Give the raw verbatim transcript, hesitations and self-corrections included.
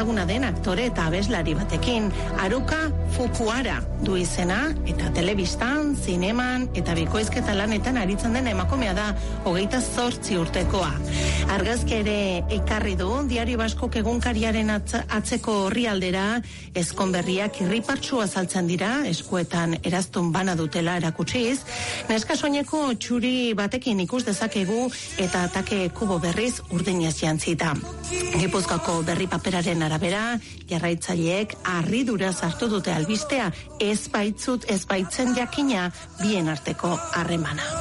ezaguna den aktore eta abeslari batekin. Haruka Fukuhara du izena, eta telebistan, zineman eta bikoizketa lanetan aritzen den emakumea da, hogeita zortzi urtekoa. Argazki ere ekarri du, Diario Baskok egunkariaren atzeko orrialdera, ezkonberriak irripartsu azaltzen dira, eskuetan eraztun bana dutela erakutsiz. Neska soineko txuri batekin ikus dezakegu eta atake kubo berriz urdinez jantzita. Gipuzkoako berri paperaren arabera, jarraitzaileek harridura sartu dute albistea, ez baitzut ez baitzen jakina bien arteko harremana.